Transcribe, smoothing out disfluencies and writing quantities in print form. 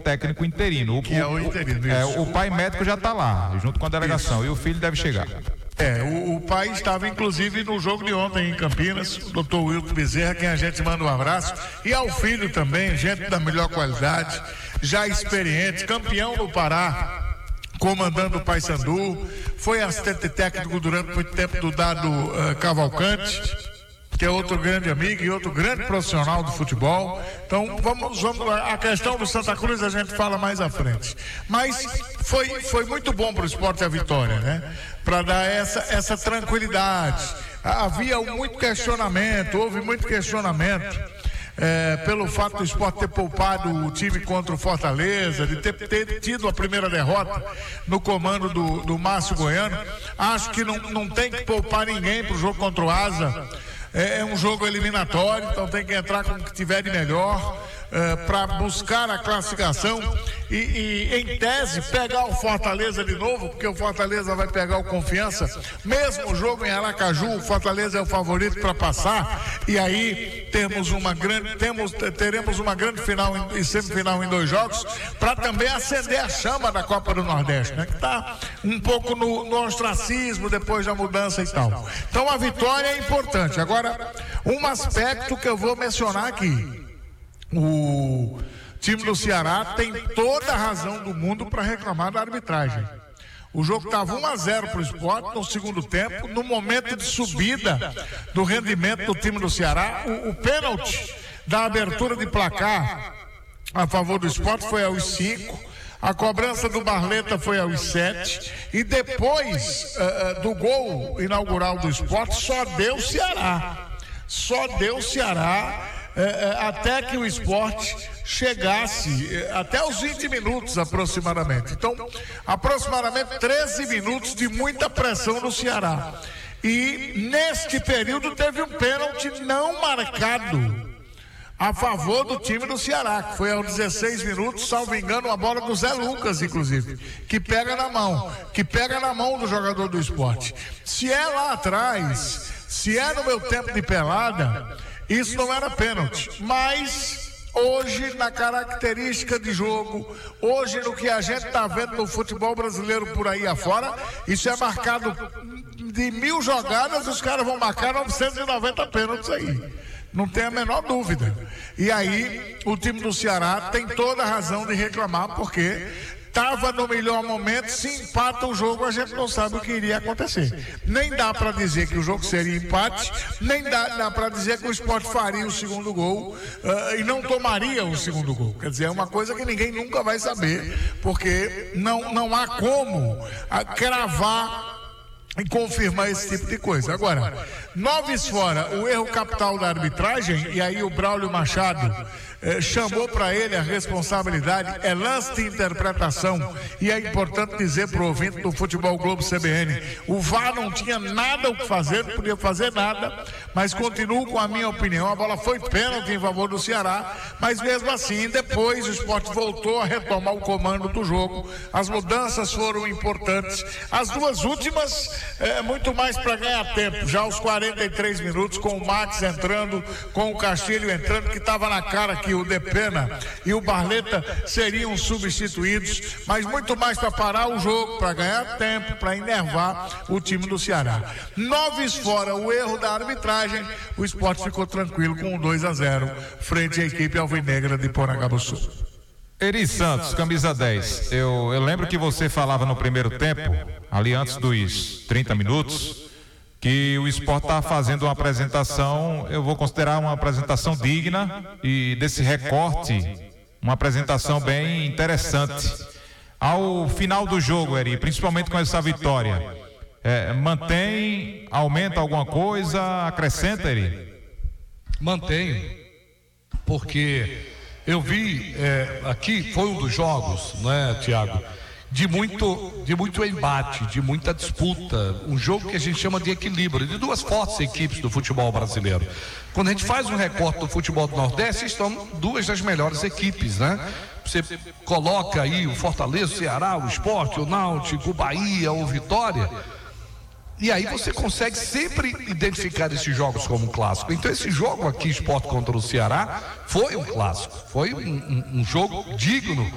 técnico interino. Que é o interino. O pai médico já está lá, junto com a delegação, e o filho deve chegar. O pai estava inclusive no jogo de ontem em Campinas, o doutor Wilton Bezerra, quem a gente manda um abraço, e ao filho também, gente da melhor qualidade, já experiente, campeão no Pará, comandando o Paysandu, foi assistente técnico durante muito tempo do Dado Cavalcante, que é outro grande amigo e outro grande profissional do futebol. Então vamos a questão do Santa Cruz a gente fala mais à frente, mas foi muito bom para o esporte a vitória, né? Para dar essa tranquilidade. Havia muito questionamento, houve muito questionamento pelo fato do esporte ter poupado o time contra o Fortaleza, de ter tido a primeira derrota no comando do Márcio Goiano. Acho que não tem que poupar ninguém para o jogo contra o Asa. É um jogo eliminatório, então tem que entrar com o que tiver de melhor para buscar a classificação e em tese pegar o Fortaleza de novo, porque o Fortaleza vai pegar o Confiança, mesmo o jogo em Aracaju, o Fortaleza é o favorito para passar, e aí teremos uma grande final e semifinal em 2 jogos, para também acender a chama da Copa do Nordeste, né, que está um pouco no ostracismo depois da mudança e tal. Então a vitória é importante. Agora, um aspecto que eu vou mencionar aqui: o time do Ceará tem toda a razão do mundo para reclamar da arbitragem. O jogo estava 1-0 para o Sport no segundo tempo, no momento de subida do rendimento do time do Ceará. O pênalti da abertura de placar a favor do Sport foi aos 5, a cobrança do Barleta foi aos 7, e depois do gol inaugural do Sport só deu o Ceará. Até que o Sport chegasse até os 20 minutos aproximadamente. Então, aproximadamente 13 minutos de muita pressão no Ceará. E neste período teve um pênalti não marcado a favor do time do Ceará, que foi aos 16 minutos, salvo engano, a bola do Zé Lucas, inclusive, que pega na mão do jogador do Sport. Se é lá atrás, se é no meu tempo de pelada, isso não era pênalti, mas hoje, na característica de jogo, hoje no que a gente está vendo no futebol brasileiro por aí afora, isso é marcado de 1000 jogadas, os caras vão marcar 990 pênaltis aí, não tem a menor dúvida. E aí o time do Ceará tem toda a razão de reclamar, porque estava no melhor momento. Se empata o jogo, a gente não sabe o que iria acontecer. Nem dá para dizer que o jogo seria empate, nem dá para dizer que o Sport faria o segundo gol e não tomaria o segundo gol. Quer dizer, é uma coisa que ninguém nunca vai saber, porque não há como cravar e confirmar esse tipo de coisa. Agora, 9 fora, o erro capital da arbitragem, e aí o Braulio Machado chamou para ele a responsabilidade, é lance de interpretação, e é importante dizer para o ouvinte do Futebol Globo CBN, o VAR não tinha nada o que fazer, não podia fazer nada, mas continuo com a minha opinião, a bola foi pênalti em favor do Ceará, mas mesmo assim, depois o Sport voltou a retomar o comando do jogo, as mudanças foram importantes, as duas últimas, muito mais para ganhar tempo, já aos 43 minutos, com o Max entrando, com o Castilho entrando, que estava na cara que o Depena e o Barleta seriam substituídos, mas muito mais para parar o jogo, para ganhar tempo, para enervar o time do Ceará. 9 fora o erro da arbitragem, o Sport ficou tranquilo com 2-0 frente à equipe alvinegra de Porangabuçu. Eri Santos, camisa 10, eu lembro que você falava no primeiro tempo, ali antes dos 30 minutos, que o Sport está fazendo uma apresentação, eu vou considerar uma apresentação digna, e desse recorte, uma apresentação bem interessante. Ao final do jogo, Eri, principalmente com essa vitória, mantém, aumenta alguma coisa, acrescenta, Eri? Mantenho, porque eu vi aqui, foi um dos jogos, não é, Tiago? De muito embate, de muita disputa, um jogo que a gente chama de equilíbrio, de duas fortes equipes do futebol brasileiro. Quando a gente faz um recorte do futebol do Nordeste, estão duas das melhores equipes, né? Você coloca aí o Fortaleza, o Ceará, o Sport, o Náutico, o Bahia, o Vitória, e aí você consegue sempre identificar esses jogos como um clássico. Então esse jogo aqui, Sport contra o Ceará, foi um clássico, foi um jogo digno